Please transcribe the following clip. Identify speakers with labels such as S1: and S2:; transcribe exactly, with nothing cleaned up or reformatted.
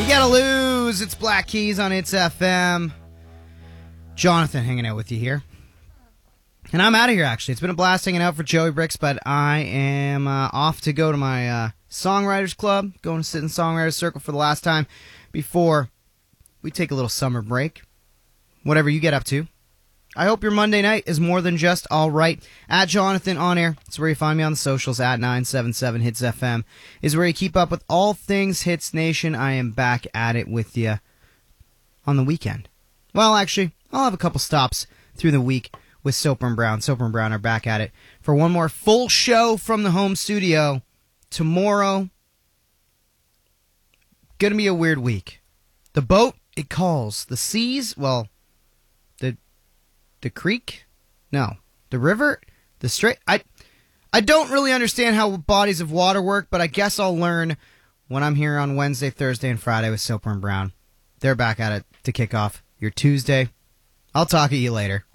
S1: You gotta lose. It's Black Keys on It's F M. Jonathan hanging out with you here. And I'm out of here, actually. It's been a blast hanging out for Joey Bricks, but I am uh, off to go to my uh, Songwriters Club, going to sit in Songwriters Circle for the last time before we take a little summer break. Whatever you get up to. I hope your Monday night is more than just all right. At Jonathan On Air, that's where you find me on the socials. At nine seven seven Hits F M is where you keep up with all things Hits Nation. I am back at it with you on the weekend. Well, actually, I'll have a couple stops through the week with Soper and Brown. Soper and Brown are back at it for one more full show from the home studio tomorrow. Gonna be a weird week. The boat, it calls. The seas, well... The creek? No. The river? The strait? I I don't really understand how bodies of water work, but I guess I'll learn when I'm here on Wednesday, Thursday, and Friday with Soper and Brown. They're back at it to kick off your Tuesday. I'll talk to you later.